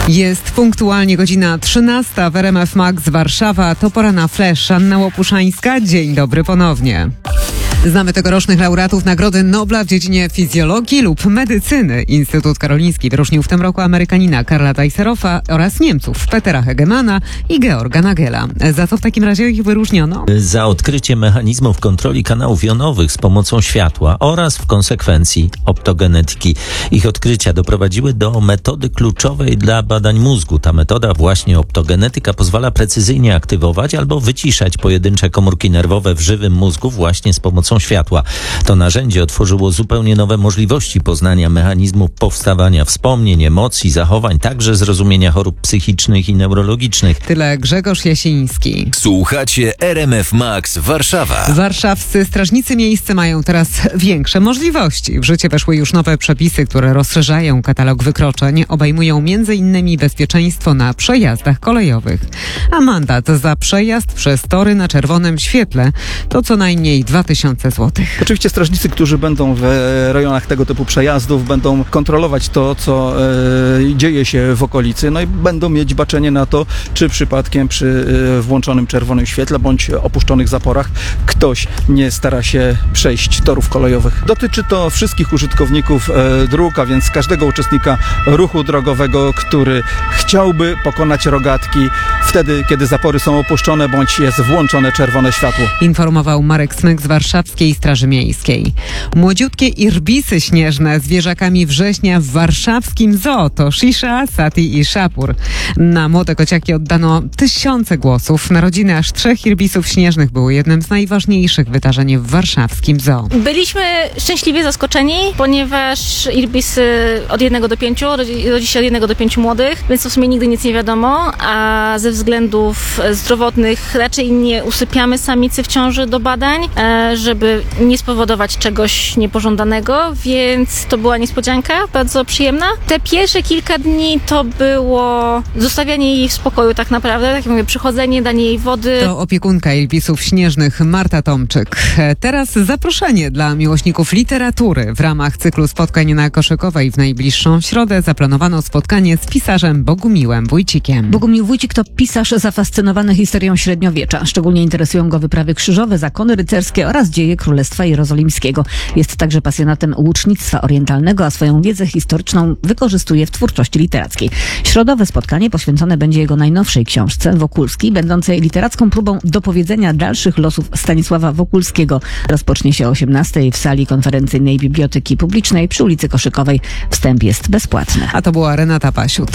Jest punktualnie godzina 13 w RMF Max Warszawa. To pora na Flash. Anna Łopuszańska. Dzień dobry ponownie. Znamy tegorocznych laureatów Nagrody Nobla w dziedzinie fizjologii lub medycyny. Instytut Karoliński wyróżnił w tym roku Amerykanina Karla Teisserowa oraz Niemców Petera Hegemana i Georga Nagela. Za co w takim razie ich wyróżniono? Za odkrycie mechanizmów kontroli kanałów jonowych z pomocą światła oraz w konsekwencji optogenetyki. Ich odkrycia doprowadziły do metody kluczowej dla badań mózgu. Ta metoda, właśnie optogenetyka, pozwala precyzyjnie aktywować albo wyciszać pojedyncze komórki nerwowe w żywym mózgu właśnie z pomocą światła. To narzędzie otworzyło zupełnie nowe możliwości poznania mechanizmów powstawania wspomnień, emocji, zachowań, także zrozumienia chorób psychicznych i neurologicznych. Tyle Grzegorz Jasiński. Słuchacie RMF Max Warszawa. Warszawscy strażnicy miejscy mają teraz większe możliwości. W życie weszły już nowe przepisy, które rozszerzają katalog wykroczeń. Obejmują m.in. bezpieczeństwo na przejazdach kolejowych. A mandat za przejazd przez tory na czerwonym świetle to co najmniej 2000 zł. Oczywiście strażnicy, którzy będą w rejonach tego typu przejazdów, będą kontrolować to, co dzieje się w okolicy, no i będą mieć baczenie na to, czy przypadkiem przy włączonym czerwonym świetle bądź opuszczonych zaporach ktoś nie stara się przejść torów kolejowych. Dotyczy to wszystkich użytkowników dróg, a więc każdego uczestnika ruchu drogowego, który chciałby pokonać rogatki wtedy, kiedy zapory są opuszczone bądź jest włączone czerwone światło. Informował Marek Smyk z Warszawskiej Straży Miejskiej. Młodziutkie irbisy śnieżne z wieżakami września w warszawskim zoo to Shisha, Sati i Szapur. Na młode kociaki oddano tysiące głosów. Narodziny aż 3 irbisów śnieżnych były jednym z najważniejszych wydarzeń w warszawskim zoo. Byliśmy szczęśliwie zaskoczeni, ponieważ irbisy od 1 do 5, rodzi się od 1 do 5 młodych, więc w sumie nigdy nic nie wiadomo, a ze względów zdrowotnych raczej nie usypiamy samicy w ciąży do badań, żeby nie spowodować czegoś niepożądanego, więc to była niespodzianka, bardzo przyjemna. Te pierwsze kilka dni to było zostawianie jej w spokoju tak naprawdę, tak jak mówię, przychodzenie, danie jej wody. To opiekunka irbisów śnieżnych Marta Tomczyk. Teraz zaproszenie dla miłośników literatury. W ramach cyklu spotkań na Koszykowej w najbliższą środę zaplanowano spotkanie z pisarzem Bogumiłem Wójcikiem. Bogumił Wójcik to pisarz zafascynowany historią średniowiecza. Szczególnie interesują go wyprawy krzyżowe, zakony rycerskie oraz dzieje Królestwa Jerozolimskiego. Jest także pasjonatem łucznictwa orientalnego, a swoją wiedzę historyczną wykorzystuje w twórczości literackiej. Środowe spotkanie poświęcone będzie jego najnowszej książce Wokulski, będącej literacką próbą dopowiedzenia dalszych losów Stanisława Wokulskiego. Rozpocznie się o 18:00 w sali konferencyjnej Biblioteki Publicznej przy ulicy Koszykowej. Wstęp jest bezpłatny. A to była Renata Pasiut.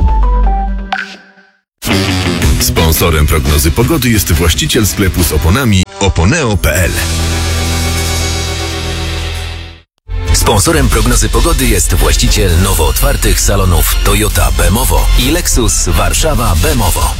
Sponsorem prognozy pogody jest właściciel sklepu z oponami oponeo.pl. Sponsorem prognozy pogody jest właściciel nowo otwartych salonów Toyota Bemowo i Lexus Warszawa Bemowo.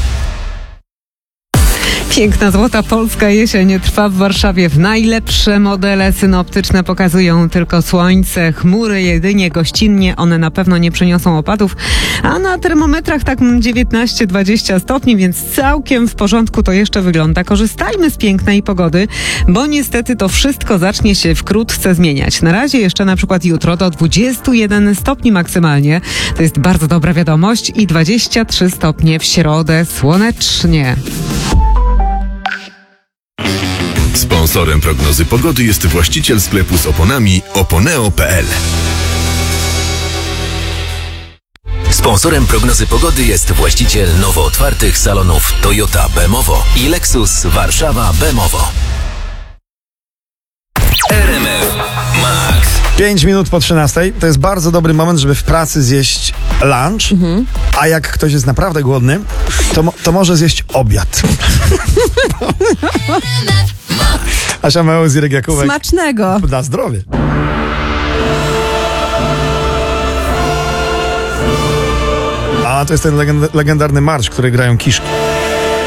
Piękna złota polska jesień trwa w Warszawie. W najlepsze modele synoptyczne pokazują tylko słońce, chmury jedynie gościnnie. One na pewno nie przyniosą opadów, a na termometrach tak 19-20 stopni, więc całkiem w porządku to jeszcze wygląda. Korzystajmy z pięknej pogody, bo niestety to wszystko zacznie się wkrótce zmieniać. Na razie jeszcze na przykład jutro do 21 stopni maksymalnie. To jest bardzo dobra wiadomość i 23 stopnie w środę słonecznie. Sponsorem prognozy pogody jest właściciel sklepu z oponami oponeo.pl. Sponsorem prognozy pogody jest właściciel nowo otwartych salonów Toyota Bemowo i Lexus Warszawa Bemowo. RMF Max. 5 minut po 13:00 to jest bardzo dobry moment, żeby w pracy zjeść lunch, a jak ktoś jest naprawdę głodny, to może zjeść obiad. Asia Mełz, Irek Jakubek. Smacznego! Na zdrowie. A to jest ten legendarny marsz, który grają Kiszki.